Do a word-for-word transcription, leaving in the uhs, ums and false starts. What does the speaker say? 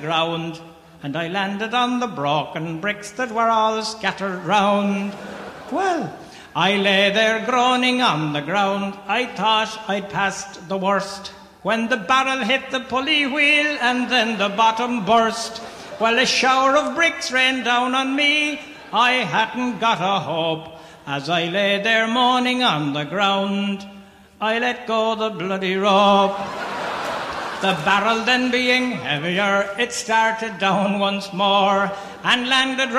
ground, and I landed on the broken bricks that were all scattered round. Well, I lay there groaning on the ground. I thought I'd passed the worst, when the barrel hit the pulley wheel and then the bottom burst. Well, a shower of bricks rained down on me. I hadn't got a hope. As I lay there moaning on the ground, I let go the bloody rope. The barrel then being heavier, it started down once more and landed